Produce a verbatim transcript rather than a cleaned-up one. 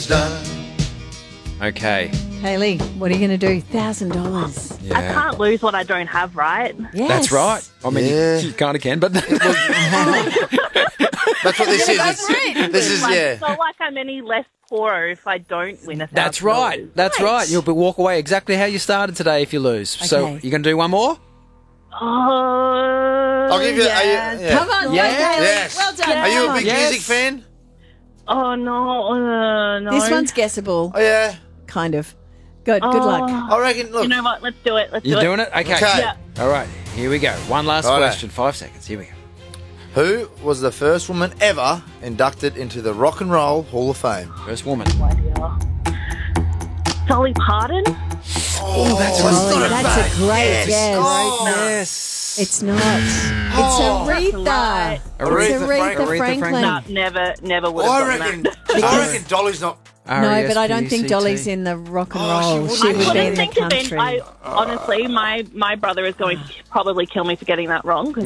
Okay. Kaylee, what are you going to do? one thousand dollars. Yeah. I can't lose what I don't have, right? Yes. That's right. I mean, Yeah. you, you can't again, but That's what this is. That's It's- right. This is, Like, yeah. It's not like I'm any less poorer if I don't win a thousand that's right. dollars. That's Right. right. You'll be walk away exactly how you started today if you lose. So Okay. you going to do one more? Oh, I'll give you. yes. Are you yeah. Come on, Yeah. go, Kaylee. Yes. Well done. Are you Come a on. big Yes. music fan? Oh, no. Uh, no. This one's guessable, Oh, yeah. kind of. Good, good Oh. luck. I reckon, look. You know what? Let's do it. Let's You're do doing it? Okay. Okay. Yeah. All right. Here we go. One last Righto. question. Five seconds. Here we go. Who was the first woman ever inducted into the Rock and Roll Hall of Fame? First woman. Dolly Parton? Oh, that's, Dolly, that's a great guess. Oh. Yes. It's not. It's Aretha. right. It's Aretha Aretha, Franklin. Aretha Franklin. Franklin. No, never, never would have I gotten reckon, that. I reckon Dolly's not. No, but I don't think R E S P E C T. Dolly's in the rock and Oh, she roll. wouldn't She be. would I be in couldn't the think of country. it. I honestly, my my brother is going to probably kill me for getting that wrong because